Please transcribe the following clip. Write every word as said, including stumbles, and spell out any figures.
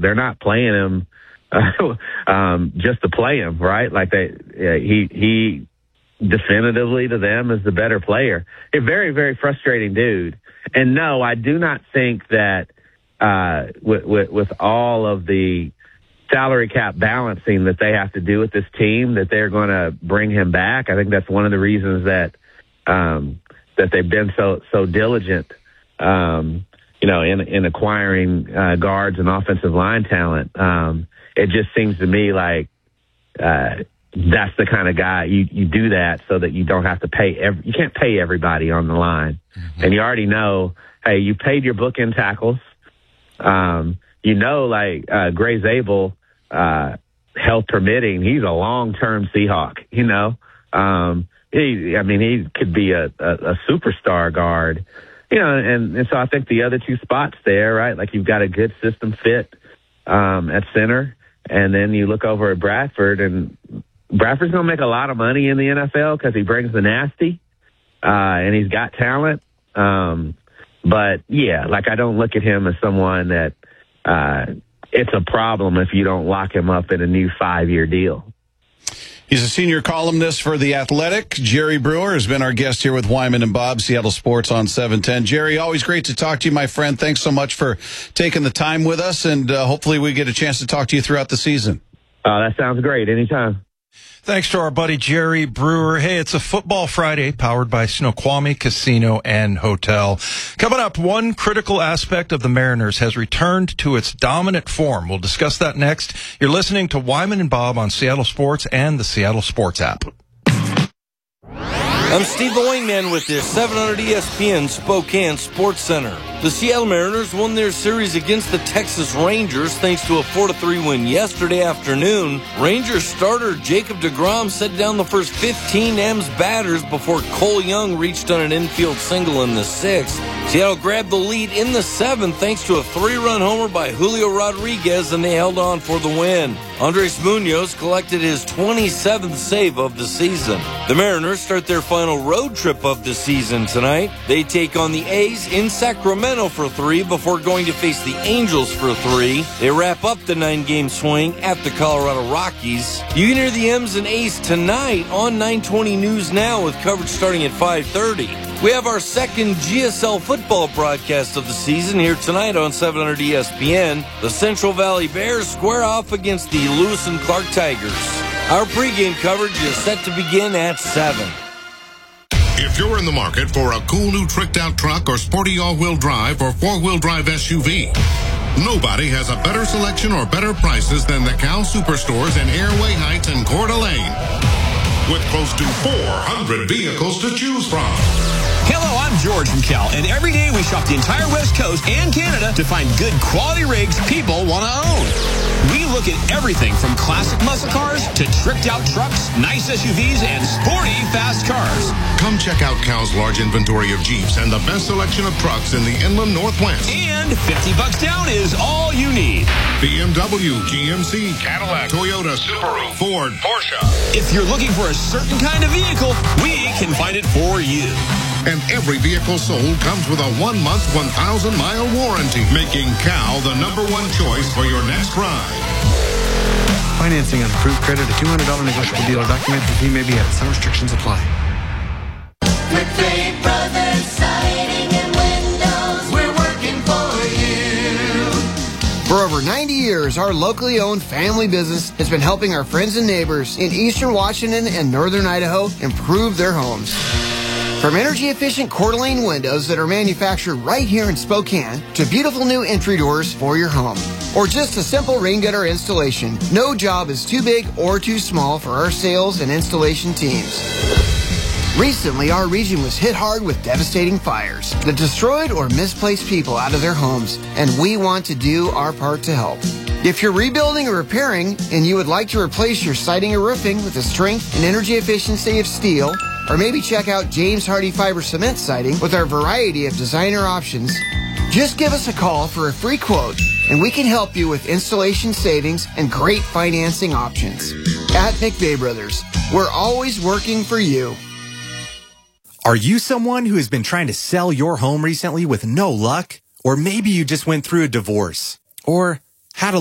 they're not playing him uh, um, just to play him, right? Like they, uh, he he definitively to them is the better player. A very very frustrating dude. And no, I do not think that uh, with, with with all of the salary cap balancing that they have to do with this team, that they're going to bring him back. I think that's one of the reasons that um, that they've been so so diligent, um, you know, in in acquiring uh, guards and offensive line talent. Um, it just seems to me like uh, that's the kind of guy you you do that so that you don't have to pay. Every, you can't pay everybody on the line, mm-hmm. and you already know, hey, you paid your bookend tackles. Um, you know, like uh, Gray Zabel. Uh, health permitting, he's a long-term Seahawk, you know. Um, he, I mean, he could be a, a, a superstar guard, you know, and, and so I think the other two spots there, right, like you've got a good system fit um, at center, and then you look over at Bradford, and Bradford's going to make a lot of money in the N F L because he brings the nasty, uh, and he's got talent. Um, but, yeah, like I don't look at him as someone that uh, – it's a problem if you don't lock him up in a new five-year deal. He's a senior columnist for The Athletic. Jerry Brewer has been our guest here with Wyman and Bob, Seattle Sports on seven ten. Jerry, always great to talk to you, my friend. Thanks so much for taking the time with us, and uh, hopefully we get a chance to talk to you throughout the season. Oh, that sounds great. Anytime. Thanks to our buddy Jerry Brewer. Hey, it's a Football Friday powered by Snoqualmie Casino and Hotel. Coming up, one critical aspect of the Mariners has returned to its dominant form. We'll discuss that next. You're listening to Wyman and Bob on Seattle Sports and the Seattle Sports app. I'm Steve the Wingman with your seven hundred E S P N Spokane Sports Center. The Seattle Mariners won their series against the Texas Rangers thanks to a four to three win yesterday afternoon. Rangers starter Jacob deGrom set down the first fifteen M's batters before Cole Young reached on an infield single in the sixth. Seattle grabbed the lead in the seventh thanks to a three-run homer by Julio Rodriguez, and they held on for the win. Andres Munoz collected his twenty-seventh save of the season. The Mariners start their final road trip of the season tonight. They take on the A's in Sacramento for three before going to face the Angels for three. They wrap up the nine-game swing at the Colorado Rockies. You can hear the M's and A's tonight on nine twenty News Now with coverage starting at five thirty. We have our second G S L football broadcast of the season here tonight on seven hundred E S P N. The Central Valley Bears square off against the Lewis and Clark Tigers. Our pregame coverage is set to begin at seven. If you're in the market for a cool new tricked-out truck or sporty all-wheel drive or four-wheel drive S U V, nobody has a better selection or better prices than the Cal Superstores in Airway Heights and Coeur d'Alene, with close to four hundred vehicles to choose from. Hello, I'm George from Cal, and every day we shop the entire West Coast and Canada to find good quality rigs people want to own. We look at everything from classic muscle cars to tricked-out trucks, nice S U Vs, and sporty fast cars. Come check out Cal's large inventory of Jeeps and the best selection of trucks in the Inland Northwest. And fifty bucks down is all you need. B M W, G M C, Cadillac, Toyota, Subaru, Ford, Porsche. If you're looking for a certain kind of vehicle, we can find it for you. And every vehicle sold comes with a one-month, one thousand mile warranty, making Cal the number one choice for your next ride. Financing on approved credit, a two hundred dollars negotiable deal or document fee may be added. Some restrictions apply. McVeigh Brothers Siding and Windows, we're working for you. For over ninety years, our locally owned family business has been helping our friends and neighbors in eastern Washington and northern Idaho improve their homes. From energy-efficient Coeur d'Alene windows that are manufactured right here in Spokane to beautiful new entry doors for your home. Or just a simple rain gutter installation, no job is too big or too small for our sales and installation teams. Recently, our region was hit hard with devastating fires that destroyed or misplaced people out of their homes, and we want to do our part to help. If you're rebuilding or repairing and you would like to replace your siding or roofing with the strength and energy efficiency of steel, or maybe check out James Hardy Fiber Cement Siding with our variety of designer options, just give us a call for a free quote and we can help you with installation savings and great financing options. At McVeigh Brothers, we're always working for you. Are you someone who has been trying to sell your home recently with no luck? Or maybe you just went through a divorce or had a